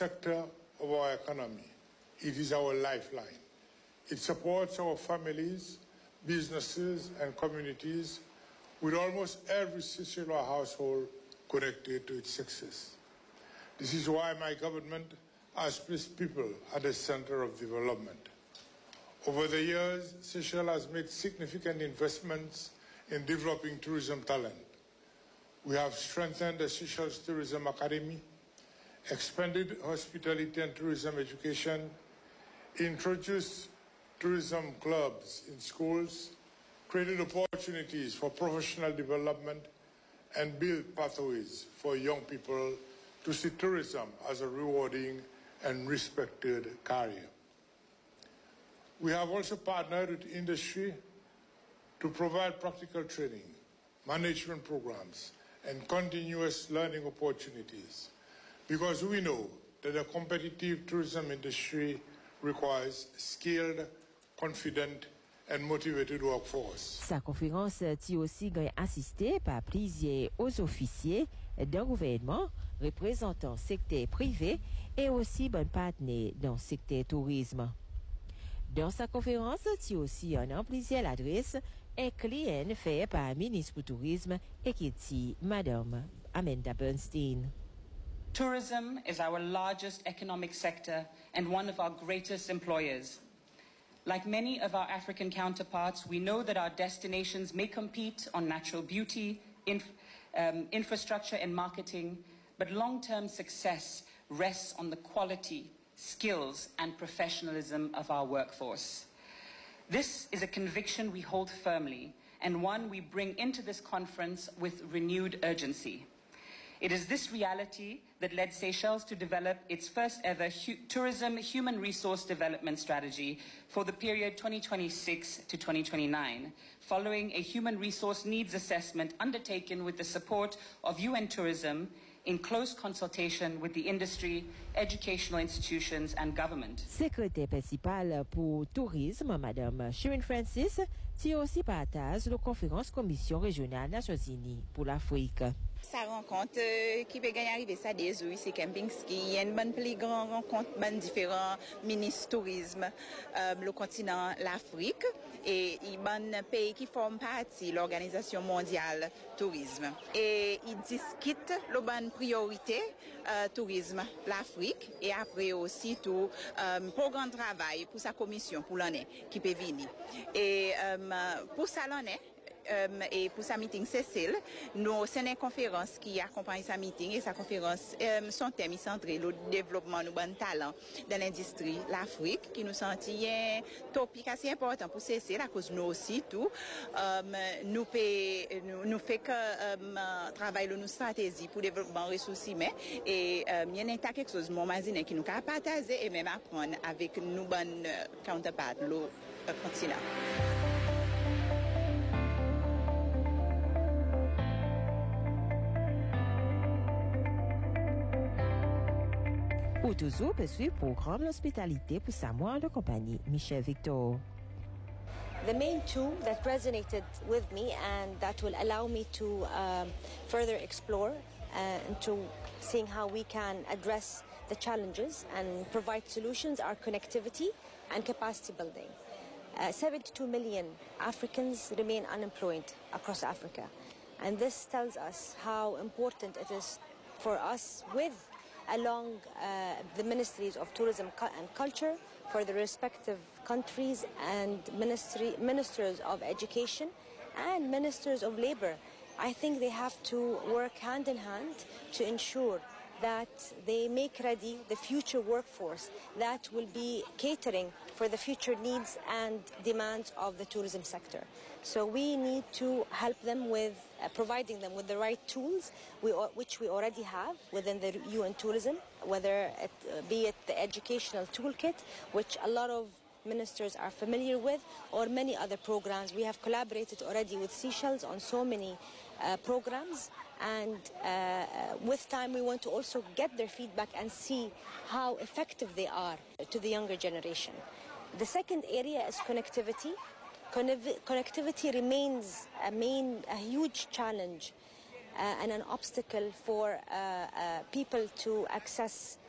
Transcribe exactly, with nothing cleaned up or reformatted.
sector of our economy. It is our lifeline. It supports our families, businesses, and communities, with almost every Seychellois household connected to its success. This is why my government has placed people at the center of development. Over the years, Seychelles has made significant investments in developing tourism talent. We have strengthened the Seychelles Tourism Academy, expanded hospitality and tourism education, introduced tourism clubs in schools, created opportunities for professional development, and built pathways for young people to see tourism as a rewarding and respected career. We have also partnered with industry to provide practical training, management programs, and continuous learning opportunities, because we know that a competitive tourism industry requires skilled, confident, and motivated workforce. Sa conférence a aussi assisté par plusieurs hauts officiers d'un gouvernement, représentants secteur privé et aussi bon partenaires dans le secteur tourisme. Dans sa conférence, il y a aussi un plusieurs adresses et clients fait par le ministre du Tourisme et qui est Madame Amanda Bernstein. Tourism is our largest economic sector and one of our greatest employers. Like many of our African counterparts, we know that our destinations may compete on natural beauty, inf um, infrastructure and marketing, but long-term success rests on the quality, skills and professionalism of our workforce. This is a conviction we hold firmly and one we bring into this conference with renewed urgency. It is this reality that led Seychelles to develop its first ever hu tourism human resource development strategy for the period twenty twenty-six to twenty twenty-nine, following a human resource needs assessment undertaken with the support of U N Tourism in close consultation with the industry, educational institutions and government. Secrétaire principale pour tourisme, Madame Sharon Francis, tient aussi partage la conférence Commission régionale des Nations Unies pour l'Afrique. Sa rencontre euh, qui peut gagner arriver ça des jours ici Kempinski, il y a une bonne plus grande rencontre ben différents ministres tourisme euh, le continent l'Afrique et il y a un pays qui forme partie de l'Organisation mondiale tourisme et ils discutent les bonnes priorités euh, tourisme l'Afrique et après aussi tout euh, programme de travail pour sa commission pour l'année qui peut venir et euh, pour ça l'année Um, et pour sa meeting Cécile, nous c'est une conférence qui accompagne sa meeting et sa conférence um, son thème est centré le développement de bon talent dans l'industrie l'Afrique qui nous sentit un topic assez important pour Cécile à cause nous aussi tout um, nous fait nous, nous fait que um, travail le nous stratégie pour développement ressources humaines et um, il y a quelque chose mon imaginer qui nous capable partager et même apprendre avec nos bonnes counterparts le uh, continent. Ou toujours poursuit le programme l'hospitalité pour Samoa de compagnie Michel Victor. The main two that resonated with me and that will allow me to um, further explore uh, into seeing how we can address the challenges and provide solutions are connectivity and capacity building. Uh, seventy-two million Africans remain unemployed across Africa, and this tells us how important it is for us with along uh, the ministries of tourism and culture for the respective countries and ministry, ministers of education and ministers of labor. I think they have to work hand in hand to ensure that they make ready the future workforce that will be catering for the future needs and demands of the tourism sector. So we need to help them with uh, providing them with the right tools, we, which we already have within the U N Tourism, whether it, uh, be it the educational toolkit, which a lot of ministers are familiar with, or many other programs. We have collaborated already with Seychelles on so many uh, programs, and uh, with time we want to also get their feedback and see how effective they are to the younger generation. The second area is connectivity. Connectivity remains a main, a huge challenge uh, and an obstacle for uh, uh, people to access